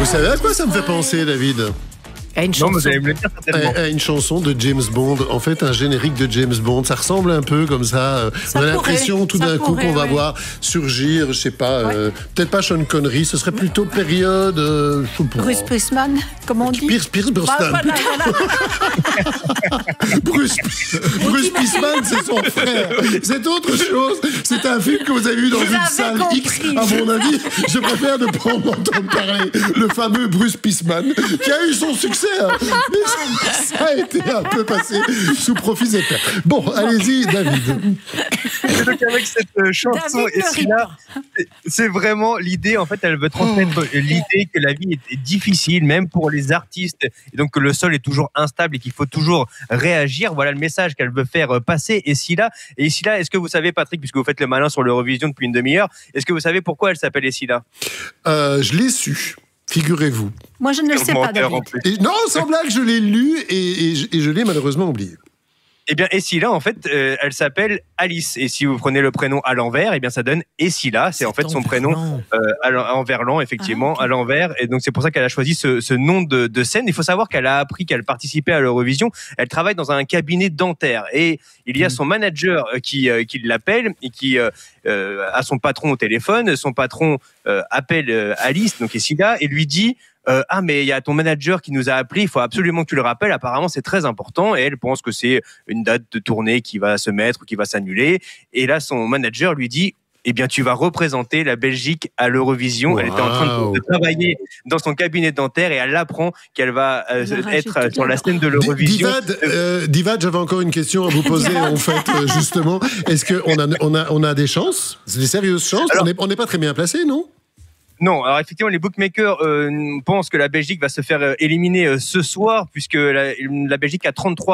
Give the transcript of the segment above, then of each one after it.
Vous savez à quoi ça me fait penser, David? À une Non, chanson. mais vous allez me le dire certainement. À une chanson de James Bond, en fait un générique de James Bond, ça ressemble un peu comme ça, Ça on a pourrait, l'impression tout ça d'un coup pourrait, qu'on va ouais. voir surgir, je sais pas, peut-être pas Sean Connery, ce serait plutôt période... je sais pas. Bruce Priestman, comment on dit? Pierce Brosnan. Voilà. Bruce Pisman, c'est son frère. C'est autre chose. C'est un film que vous avez vu dans Vous une avez salle compris. X. À mon avis, je préfère ne pas en entendre parler. Le fameux Bruce Pisman, qui a eu son succès. Hein. Mais ça a été un peu passé sous profit zéter. Bon, allez-y, David. Et donc avec cette chanson, David et si là, c'est vraiment l'idée, en fait, elle veut transmettre l'idée que la vie est difficile, même pour les artistes, et donc que le sol est toujours instable et qu'il faut toujours réagir. Voilà le message qu'elle veut faire passer. Et ici là, est-ce que vous savez, Patrick, puisque vous faites le malin sur l'Eurovision depuis une demi-heure, est-ce que vous savez pourquoi elle s'appelle Essila? Je l'ai su. Figurez-vous. Moi, je ne le sais pas, Menteur, David. en plus. Et, non, sans blague, je l'ai lu et je l'ai malheureusement oublié. Eh bien, Essila, en fait, elle s'appelle Alice. Et si vous prenez le prénom à l'envers, eh bien, ça donne Essila. C'est en fait son prénom en verlan, effectivement, à l'envers. Et donc, c'est pour ça qu'elle a choisi ce nom de scène. Il faut savoir qu'elle a appris qu'elle participait à l'Eurovision. Elle travaille dans un cabinet dentaire. Et il y a son manager qui l'appelle et qui a son patron au téléphone. Son patron appelle Alice, donc Essila, et lui dit... ah, mais il y a ton manager qui nous a appelé, il faut absolument que tu le rappelles, apparemment c'est très important, et elle pense que c'est une date de tournée qui va se mettre ou qui va s'annuler, et là son manager lui dit, eh bien tu vas représenter la Belgique à l'Eurovision. Wow. Elle était en train de travailler dans son cabinet dentaire et elle apprend qu'elle va être sur la scène de l'Eurovision. Divad, j'avais encore une question à vous poser en fait, justement. Est-ce qu'on a des chances? C'est des sérieuses chances? Alors, on n'est pas très bien placé, non? Non, alors effectivement, les bookmakers pensent que la Belgique va se faire éliminer ce soir, puisque la Belgique a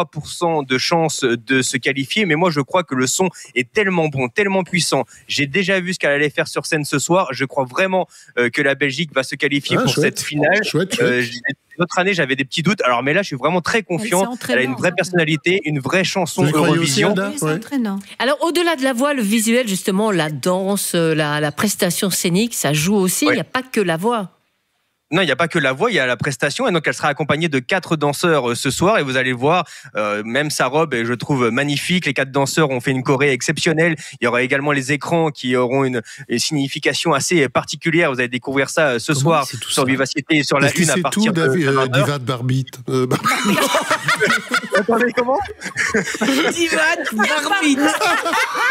33% de chances de se qualifier. Mais moi, je crois que le son est tellement bon, tellement puissant. J'ai déjà vu ce qu'elle allait faire sur scène ce soir. Je crois vraiment que la Belgique va se qualifier pour cette finale. Chouette. L'autre année, j'avais des petits doutes. Alors, mais là, je suis vraiment très confiant. Elle a une vraie personnalité, une vraie chanson Eurovision. Oui, c'est entraînant. Alors, au-delà de la voix, le visuel, justement, la danse, la prestation scénique, ça joue aussi. Il n'y a pas que la voix. Non, il n'y a pas que la voix, il y a la prestation. Et donc, elle sera accompagnée de 4 danseurs ce soir. Et vous allez voir, même sa robe, je trouve magnifique. Les 4 danseurs ont fait une choré exceptionnelle. Il y aura également les écrans qui auront une signification assez particulière. Vous allez découvrir ça ce soir sur Vivacité et sur la Une à partir de 20h. Divad Barbit. Attendez, comment? Divad Barbit.